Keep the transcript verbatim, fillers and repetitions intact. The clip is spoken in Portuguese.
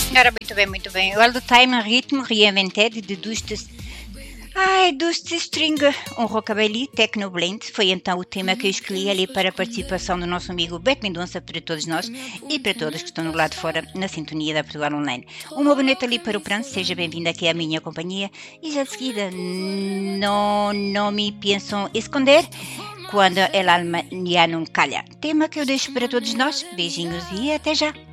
Ora, muito bem, muito bem. All the Time, Ritmo Reinvented de Dusty... Ai, Dusty String, um rockabilly techno blend. Foi então o tema que eu escolhi ali para a participação do nosso amigo Beto Mendonça para todos nós e para todos que estão no lado de fora na sintonia da Portugal Online. Uma boa noite ali para o Pranto, seja bem-vindo aqui à minha companhia e já de seguida, não, não me pensam esconder quando el alma já não calha. Tema que eu deixo para todos nós. Beijinhos e até já!